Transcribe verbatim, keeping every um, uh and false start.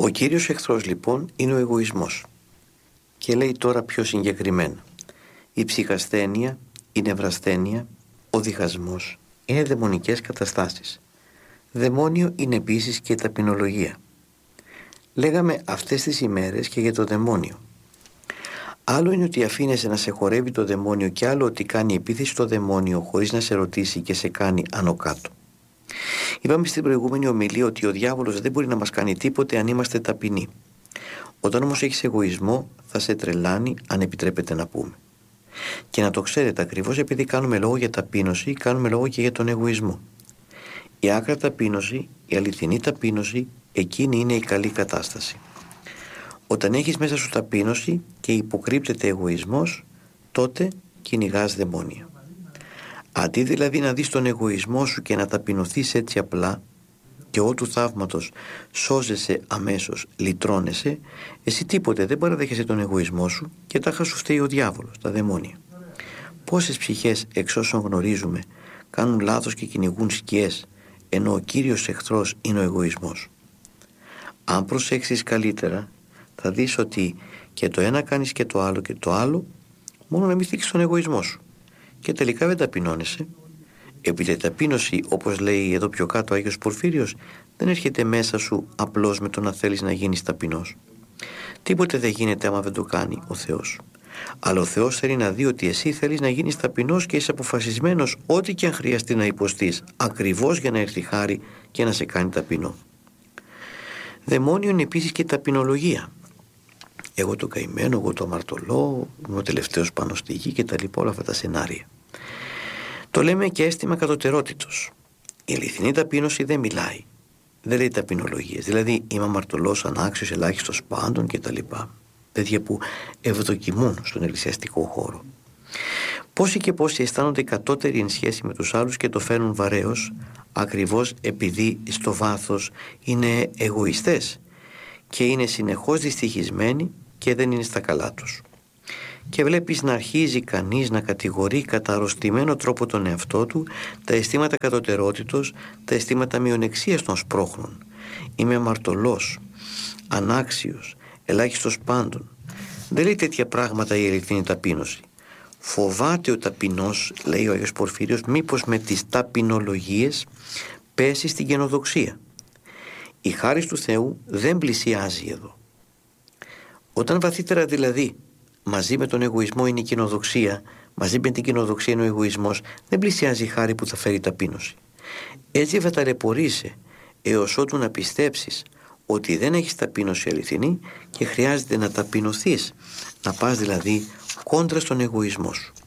Ο κύριος εχθρός λοιπόν είναι ο εγωισμός. Και λέει τώρα πιο συγκεκριμένα: η ψυχασθένεια, η νευρασθένεια, ο διχασμός είναι δαιμονικές καταστάσεις. Δαιμόνιο είναι επίσης και η ταπεινολογία. Λέγαμε αυτές τις ημέρες και για το δαιμόνιο. Άλλο είναι ότι αφήνεσαι να σε χορεύει το δαιμόνιο και άλλο ότι κάνει επίθεση στο δαιμόνιο χωρίς να σε ρωτήσει και σε κάνει άνω κάτω. Είπαμε στην προηγούμενη ομιλία ότι ο διάβολος δεν μπορεί να μας κάνει τίποτε αν είμαστε ταπεινοί. Όταν όμως έχεις εγωισμό θα σε τρελάνει, αν επιτρέπετε να πούμε. Και να το ξέρετε, ακριβώς επειδή κάνουμε λόγο για ταπείνωση, κάνουμε λόγο και για τον εγωισμό. Η άκρα ταπείνωση, η αληθινή ταπείνωση, εκείνη είναι η καλή κατάσταση. Όταν έχεις μέσα σου ταπείνωση και υποκρύπτεται εγωισμός, τότε κυνηγάς δαιμόνια. Αντί δηλαδή να δεις τον εγωισμό σου και να ταπεινωθείς έτσι απλά και ό του θαύματος σώζεσαι αμέσως, λυτρώνεσαι, εσύ τίποτε δεν παραδέχεσαι τον εγωισμό σου και τάχα σου φταίει ο διάβολος, τα δαιμόνια. Πόσες ψυχές εξ όσων γνωρίζουμε κάνουν λάθος και κυνηγούν σκιές, ενώ ο κύριος εχθρός είναι ο εγωισμός. Αν προσέξεις καλύτερα, θα δεις ότι και το ένα κάνεις και το άλλο και το άλλο, μόνο να μην θίξεις τον εγωισμό σου. Και τελικά δεν ταπεινώνεσαι. Επειδή η ταπείνωση, όπως λέει εδώ πιο κάτω ο Άγιος Πορφύριος, δεν έρχεται μέσα σου απλώς με το να θέλεις να γίνεις ταπεινός. Τίποτε δεν γίνεται άμα δεν το κάνει ο Θεός. Αλλά ο Θεός θέλει να δει ότι εσύ θέλεις να γίνεις ταπεινός και είσαι αποφασισμένος ό,τι και αν χρειαστεί να υποστείς, ακριβώς για να έρθει χάρη και να σε κάνει ταπεινό. Δαιμόνιο είναι επίσης και ταπεινολογία. Εγώ το καημένο, εγώ το αμαρτωλό, είμαι ο τελευταίος πάνω στη γη και τα λοιπά, όλα αυτά τα σενάρια. Το λέμε και αίσθημα κατωτερότητος. Η αληθινή ταπείνωση δεν μιλάει. Δεν λέει ταπεινολογίες. Δηλαδή είμαι αμαρτωλός, ανάξιος, ελάχιστος πάντων και τα λοιπά. Τέτοια που ευδοκιμούν στον εκκλησιαστικό χώρο. Πόσοι και πόσοι αισθάνονται κατώτεροι εν σχέση με τους άλλους και το φέρνουν βαρέως, ακριβώς επειδή στο βάθος είναι εγωιστές και είναι συνεχώς δυστυχισμένοι και δεν είναι στα καλά τους. Και βλέπεις να αρχίζει κανείς να κατηγορεί κατά αρρωστημένο τρόπο τον εαυτό του, τα αισθήματα κατωτερότητος, τα αισθήματα μειονεξίας των σπρώχνων. Είμαι αμαρτωλός, ανάξιος, ελάχιστος πάντων. Δεν λέει τέτοια πράγματα η αληθινή ταπείνωση. Φοβάται ο ταπεινός, λέει ο Άγιος Πορφύριος, μήπως με τις ταπεινολογίες πέσει στην καινοδοξία. Η χάρις του Θεού δεν πλησιάζει εδώ. Όταν βαθύτερα δηλαδή μαζί με τον εγωισμό είναι η κοινοδοξία, μαζί με την κοινοδοξία είναι ο εγωισμός, δεν πλησιάζει η χάρη που θα φέρει ταπείνωση. Έτσι θα ταλαιπωρείσαι έως ότου να πιστέψεις ότι δεν έχεις ταπείνωση αληθινή και χρειάζεται να ταπεινωθείς, να πας δηλαδή κόντρα στον εγωισμό σου.